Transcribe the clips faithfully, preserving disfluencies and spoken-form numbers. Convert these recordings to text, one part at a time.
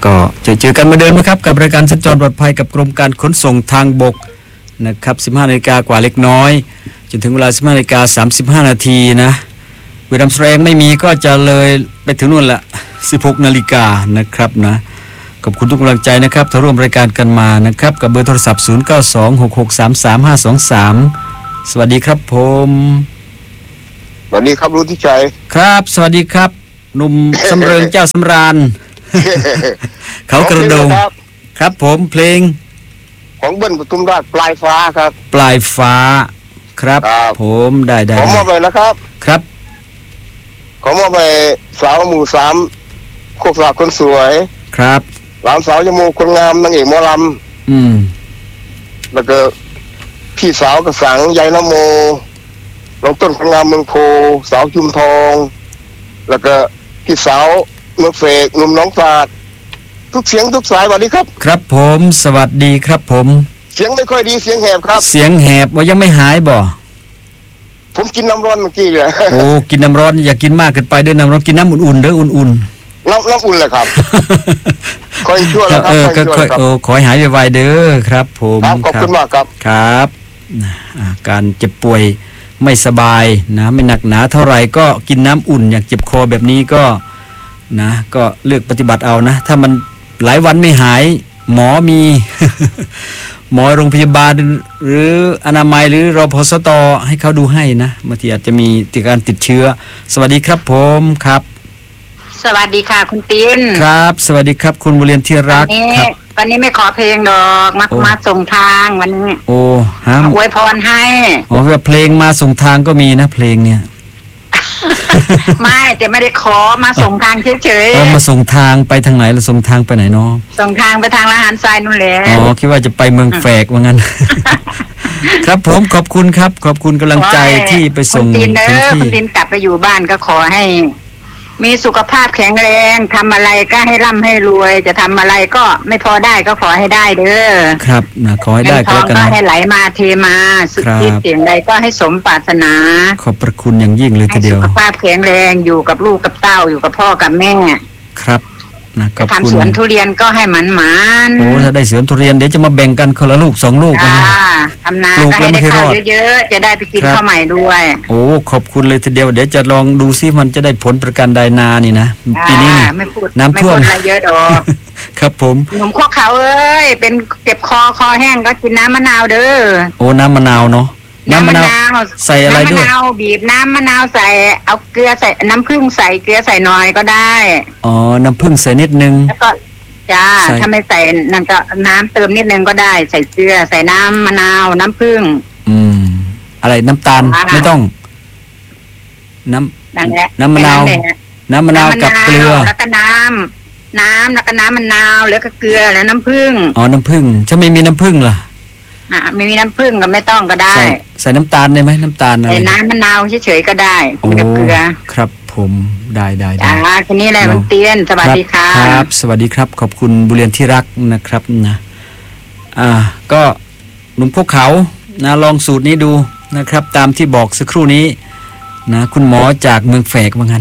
ก็จะเจอกันเหมือนเดิมนะครับกับรายการสัญจรปลอดภัยกับกรมการขนส่งทางบกนะครับสิบห้านาฬิกากว่าเล็กน้อยจนถึงเวลาสิบห้านาฬิกาสามสิบห้านาทีนะเวลาแสดงไม่มีก็จะเลยไปถึงนู่นละสิบหกนาฬิกานะครับนะขอบคุณทุกกำลังใจนะครับที่ร่วมรายการกันมานะครับกับเบอร์โทรศัพท์ศูนย์ เก้า สอง หก หก สาม สาม ห้า สอง สามสวัสดีครับผมสวัสดีครับรู้ที่ใจครับสวัสดีครับหนุ่มสำเริงเจ้าสำราญเขากระโดงครับผมเพลงของเบิ้ลปทุมราชปลายฟ้าครับปลายฟ้าครับผมได้ได้ขอมอบไปนะครับครับขอมอบไปสาวหมู่สามโคกสาวคนสวยครับหลานสาวจมูกคนงามนางเอกหมอลำอืมแล้วก็พี่สาวกระสังยายนโมน้องต้นคนงามเมืองโพสาวชุมทองแล้วก็พี่สาวเมืองเฟกหนุ่มน้องฟาดทุกเสียงทุกสายสวัสดีครับครับผมสวัสดีครับผมเสียงไม่ค่อยดีเสียงแหบครับเสียงแหบว่ายังไม่หายบ่ผมกินน้ำร้อนเมื่อกี้เลยโอ้กินน้ำร้อนอย่ากินมากเกินไปเด้อน้ำร้อนกินน้ำอุ่นๆเด้ออุ่นๆน้ำน้ำอุ่นเลยครับคอยช่วยแล้วครับเออก็ค่อยโอ้ขอให้หายไวๆเด้อครับผมขอบคุณมากครับครับการเจ็บป่วยไม่สบายนะไม่หนักหนาเท่าไหร่ก็กินน้ำอุ่นอย่างเจ็บคอแบบนี้ก็นะก็เลือกปฏิบัติเอานะถ้ามันหลายวันไม่หายหมอมี หมอโรงพยาบาลหรืออนามัยหรือรพสตให้เขาดูให้นะบางทีอาจจะมีติดการติดเชื้อสวัสดีครับผมครับสวัสดีค่ะคุณตินครับสวัสดีครับคุณบุเรียนที่รักครับวันนี้ไม่ขอเพลงดอกมามาส่งทางวันนี้โอ้ฮะอวยพรให้อ๋อเพลงมาส่งทางก็มีนะเพลงเนี่ยไม่แต่ไม่ได้ขอมาส่งทางเฉยๆอ๋อมาส่งทางไปทางไหนล่ะส่งทางไปไหนเนาะส่งทางไปทางละหารทรายนู่นแหละอ๋อคิดว่าจะไปเมืองแฝกว่างั้นครับผมขอบคุณครับขอบคุณกำลังใจที่ไปส่งคุณตินเด้อคุณตินกลับไปอยู่บ้านก็ขอให้มีสุขภาพแข็งแรงทำอะไรก็ให้ร่ำให้รวยจะทำอะไรก็ไม่พอได้ก็ขอให้ได้เด้อครับนะขอให้ได้ก็แล้วกันก็ให้ไหลมาเทมาสุดที่เสียงใดก็ให้สมปรารถนาขอบพระคุณอย่างยิ่งเลยทีเดียวสุขภาพแข็งแรงอยู่กับลูกกับเต้าอยู่กับพ่อกับแม่ครับนะขอบคุณทำสวนทุเรียนก็ให้หมันหมันโอ้ถ้าได้สวนทุเรียนเดี๋ยวจะมาแบ่งกันคนละลูกสองลูกนะทำนาก็ให้ได้ข้าวเยอะๆจะได้ไปกินข้าวใหม่ด้วยโอ้ขอบคุณเลยทีเดียวเดี๋ยวจะลองดูซิมันจะได้ผลประการใดนานี่นะปีนี้น้ำท่วมอะไรเยอะดอกครับผมหนุ่มข้อเขาเอ้ยเป็นเจ็บคอคอแห้งก็กินน้ำมะนาวเด้อโอ้น้ำมะนาวเนาะน้ำมะนาวใส่อะไรด้วยน้ำมะนาวบีบน้ำมะนาวใส่เอาเกลือใส่น้ำผึ้งใส่เกลือใส่หน่อยก็ได้อ๋อน้ำผึ้งใส่นิดนึงแล้วก็จ้าถ้าไม่ใส่นั่นก็น้ำเติมนิดนึงก็ได้ใส่เกลือใส่น้ำมะนาวน้ำผึ้งอืมอะไรน้ำตาลไม่ต้องน้ำน้ำมะนาวน้ำมะนาวกับเกลือแล้วก็น้ำน้ำแล้วก็น้ำมะนาวแล้วก็เกลือแล้วน้ำผึ้งอ๋อน้ำผึ้งถ้าไม่มีน้ำผึ้งล่ะอ่าไม่มีน้ำผึ้งก็ไม่ต้องก็ได้ใส่ใส่น้ำตาลได้ไหมน้ำตาลอะไรใส่น้ำมะนาวเฉยๆก็ได้กับเกลือครับผมได้ได้ได้อ่าทีนี้แหละมันเตียนสวัสดีค่ะครับสวัสดีครับขอบคุณบุเรียนที่รักนะครับนะอ่าก็หนุ่มพวกเขานะลองสูตรนี้ดูนะครับตามที่บอกสักครู่นี้นะคุณหมอจากเมืองแฝกว่างั้น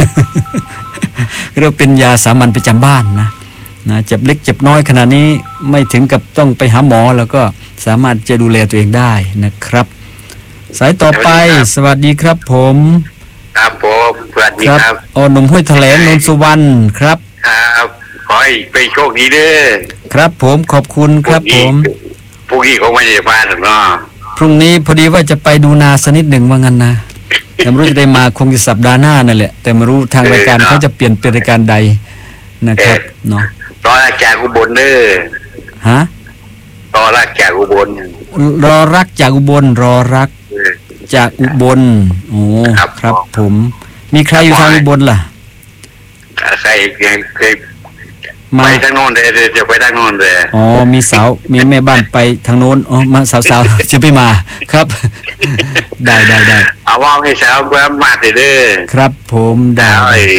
เรียกเป็นยาสามัญประจำบ้านนะนะเจ็บเล็กเจ็บน้อยขนาดนี้ไม่ถึงกับต้องไปหาหมอแล้วก็สามารถจะดูแลตัวเองได้นะครับสายต่อไปสวัสดีครับผมครับผมสวัสดีครับโอ้หนุ่มห้วยแถลงนนท์สุวรรณครับครับขอให้ไปโชคดีเด้อครับผมขอบคุณครับผมพรุ่งนี้คงไม่ได้มาหรอกเนาะพรุ่งนี้พอดีว่าจะไปดูนาสักนิดหนึ่งว่างั้นนะแต่ไม่รู้จะได้มาคงจะสัปดาห์หน้านั่นแหละแต่ไม่รู้ทางรายการเขาจะเปลี่ยนเป็นรายการใดนะครับเนาะรอรักจากอุบลเด้อฮะรอรักจากอุบลรอรักจากอุบลรอรักจากอุบลโอ้ครับผมมีใครอยู่ทางอุบลล่ะใครเคยไปทางโน้นเลยจะไปทางโน้นเลยอ๋อมีสาวมีแม่บ้านไปทางโน้นอ๋อมาสาวๆจะไปมาครับได้ได้ได้เอาว่าให้สาวแวะมาเด้อครับผมได้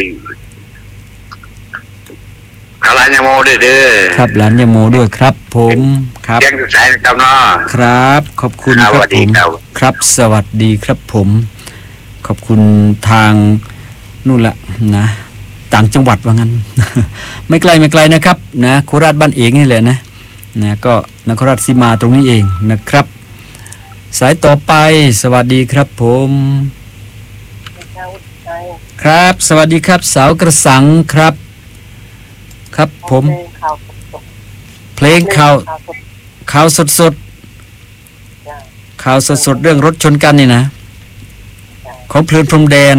ขหลานยาโมด้วยเด้อครับหลานยาโมด้วยครับผมครับยังสายครับเนาะครับขอบคุณครับผมครับสวัสดีครับผมขอบคุณทางนู่นละนะต่างจังหวัดว่างั้น ไม่ไกลไม่ไกลนะครับนะโคราชบ้านเองนี่แหละนะนะก็นครราชสีมาตรงนี้เองนะครับสายต่อไปสวัสดีครับผมครับสวัสดีครับสาวกระสังครับครับผมเพลงข่าวข่าวสดสดข่าวสดสดเรื่องรถชนกันนี่นะของเพลินพรมแดน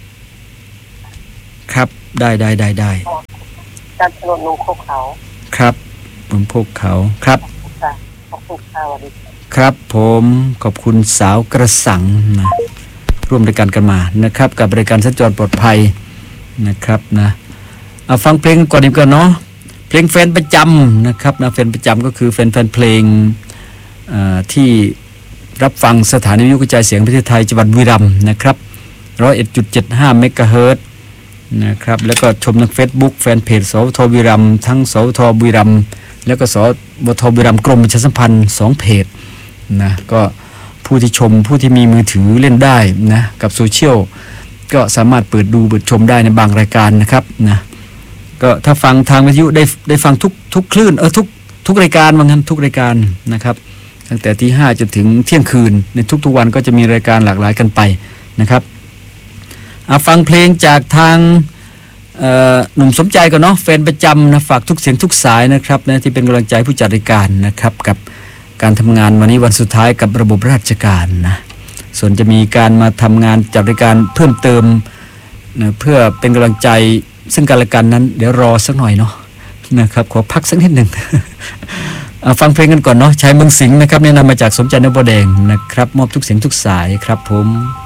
ครับได้ได้ได้ได้การถนนลงโคกเขาครับลงโคกเขาครับขอบคุณค่ะวันนี้ครับผมขอบคุณสาวกระสังนะร่วมรายการกันมานะครับกับบริการสัญจรปลอดภัยนะครับนะเอาฟังเพลงก่อนดีกว่าเนาะเพลงแฟนประจำนะครับนะแฟนประจำก็คือแฟนแฟนเพลงที่รับฟังสถานีวิทยุกระจายเสียงประเทศไทยจังหวัดบุรีรัมย์นะครับ หนึ่งร้อยเอ็ดจุดเจ็ดห้า เมกะเฮิรตซ์นะครับแล้วก็ชมทาง Facebook แฟนเพจสวทบุรีรัมย์ทั้งสวทบุรีรัมย์แล้วก็สวทบุรีรัมย์กรมประชาสัมพันธ์สองเพจนะก็ผู้ที่ชมผู้ที่มีมือถือเล่นได้นะกับโซเชียลก็สามารถเปิดดูเปิดชมได้ในบางรายการนะครับนะก็ถ้าฟังทางวิทยุได้ได้ฟังทุกทุกคลื่นเออทุกทุกรายการว่างั้นทุกรายการนะครับตั้งแต่ที่ห้าจนถึงเที่ยงคืนในทุกๆวันก็จะมีรายการหลากหลายกันไปนะครับเอาฟังเพลงจากทางหนุ่มสมใจก่อนเนาะแฟนประจำนะฝากทุกเสียงทุกสายนะครับนะที่เป็นกำลังใจผู้จัดรายการนะครับกับการทำงานวันนี้วันสุดท้ายกับระบบราชการนะส่วนจะมีการมาทำงานจัดรายการเพิ่มเติมนะเพื่อเป็นกำลังใจซึ่งกันและกันนั้นเดี๋ยวรอสักหน่อยเนาะนะครับขอพักสักนิดหนึ่ง ฟังเพลงกันก่อนเนาะชายเมืองสิงห์นะครับแนะนำมาจากสมใจนบแดงนะครับมอบทุกเสียงทุกสายครับผม